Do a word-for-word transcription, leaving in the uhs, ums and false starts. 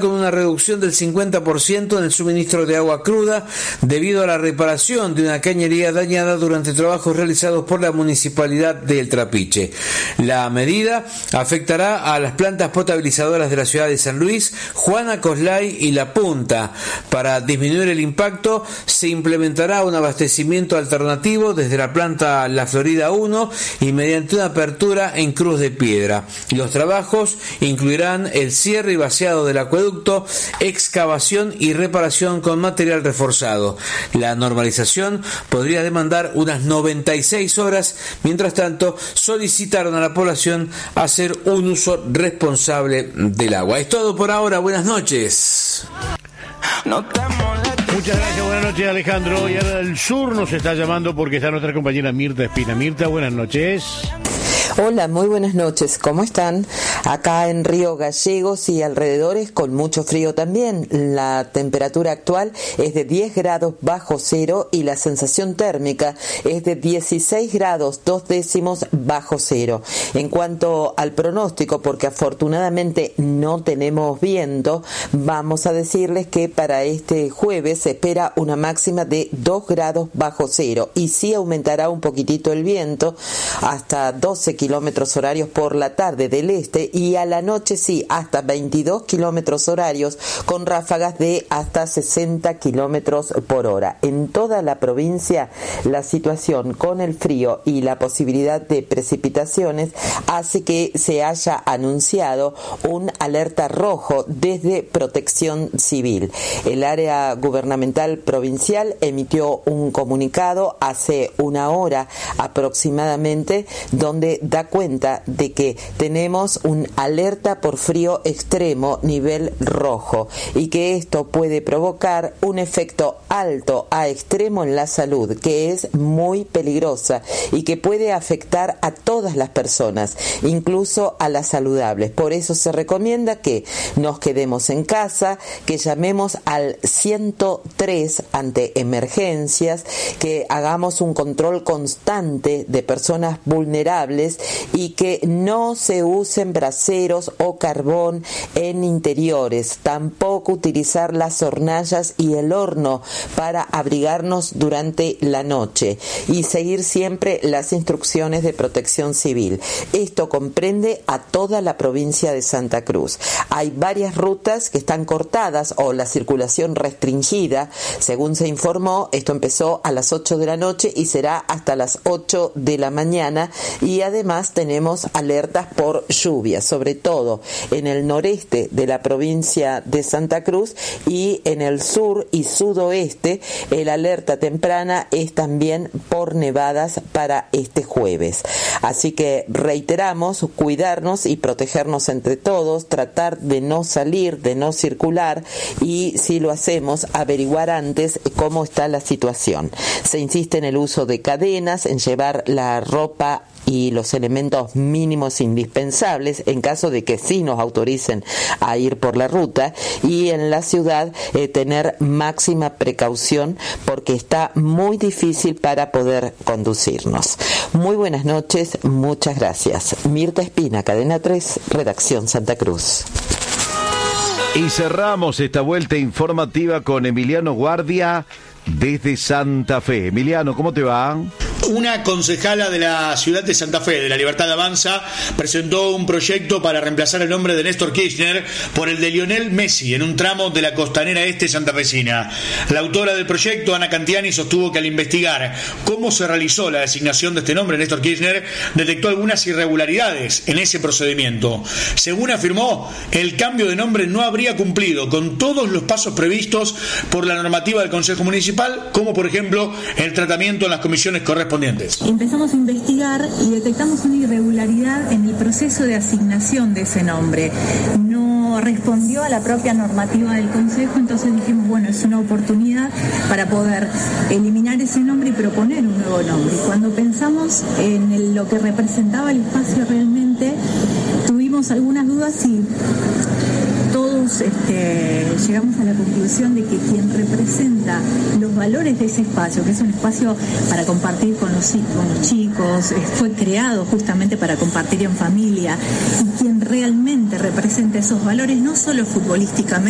con una reducción del cincuenta por ciento en el suministro de agua cruda debido a la reparación de una cañería dañada durante trabajos realizados por la municipalidad de El Trapiche. La medida afectará a las plantas potabilizadoras de la ciudad de San Luis, Juana, Coslay y La Punta. Para disminuir el impacto, se implementará un abastecimiento alternativo desde la planta La Florida uno y mediante una apertura en Cruz de Piedra. Los trabajos incluirán el cierre y vaciado del acueducto, excavación y reparación con material reforzado. La normalización podría demandar unas noventa y seis horas. Mientras tanto, solicitaron a la población hacer un uso responsable del agua. Es todo por ahora. Buenas noches. No te molestes. Muchas gracias, buenas noches, Alejandro. Y ahora el sur nos está llamando porque está nuestra compañera Mirta Espina. Mirta, buenas noches. Hola, muy buenas noches. ¿Cómo están? Acá en Río Gallegos y alrededores con mucho frío también. La temperatura actual es de diez grados bajo cero y la sensación térmica es de dieciséis grados dos décimos bajo cero. En cuanto al pronóstico, porque afortunadamente no tenemos viento, vamos a decirles que para este jueves se espera una máxima de dos grados bajo cero y sí aumentará un poquitito el viento hasta doce kilómetros horarios por la tarde del este y a la noche sí hasta veintidós kilómetros horarios con ráfagas de hasta sesenta kilómetros por hora. En toda la provincia la situación con el frío y la posibilidad de precipitaciones hace que se haya anunciado un alerta rojo desde Protección Civil. El área gubernamental provincial emitió un comunicado hace una hora aproximadamente donde da cuenta de que tenemos un alerta por frío extremo nivel rojo y que esto puede provocar un efecto alto a extremo en la salud que es muy peligrosa y que puede afectar a todas las personas, incluso a las saludables. Por eso se recomienda que nos quedemos en casa, que llamemos al ciento tres ante emergencias, que hagamos un control constante de personas vulnerables y que no se usen braseros o carbón en interiores, tampoco utilizar las hornallas y el horno para abrigarnos durante la noche y seguir siempre las instrucciones de Protección Civil. Esto comprende a toda la provincia de Santa Cruz. Hay varias rutas que están cortadas o la circulación restringida. Según se informó, esto empezó a las ocho de la noche y será hasta las ocho de la mañana y además tenemos alertas por lluvia, sobre todo en el noreste de la provincia de Santa Cruz y en el sur y sudoeste. El alerta temprana es también por nevadas para este jueves. Así que reiteramos, cuidarnos y protegernos entre todos, tratar de no salir, de no circular y si lo hacemos, averiguar antes cómo está la situación. Se insiste en el uso de cadenas, en llevar la ropa y los elementos mínimos indispensables en caso de que sí nos autoricen a ir por la ruta y en la ciudad eh, tener máxima precaución porque está muy difícil para poder conducirnos. Muy buenas noches, muchas gracias. Mirta Espina, Cadena tres, Redacción Santa Cruz. Y cerramos esta vuelta informativa con Emiliano Guardia desde Santa Fe. Emiliano, ¿cómo te va? Una concejala de la ciudad de Santa Fe, de la Libertad Avanza, presentó un proyecto para reemplazar el nombre de Néstor Kirchner por el de Lionel Messi en un tramo de la costanera este santafesina. La autora del proyecto, Ana Cantiani, sostuvo que al investigar cómo se realizó la designación de este nombre, Néstor Kirchner, detectó algunas irregularidades en ese procedimiento. Según afirmó, el cambio de nombre no habría cumplido con todos los pasos previstos por la normativa del Consejo Municipal, como por ejemplo el tratamiento en las comisiones correspondientes. Empezamos a investigar y detectamos una irregularidad en el proceso de asignación de ese nombre. No respondió a la propia normativa del Consejo, entonces dijimos, bueno, es una oportunidad para poder eliminar ese nombre y proponer un nuevo nombre. Cuando pensamos en el, lo que representaba el espacio realmente, tuvimos algunas dudas y todos este, llegamos a la conclusión de que quien representa los valores de ese espacio, que es un espacio para compartir con los, con los chicos, fue creado justamente para compartir en familia, y quien realmente representa esos valores, no solo futbolísticamente,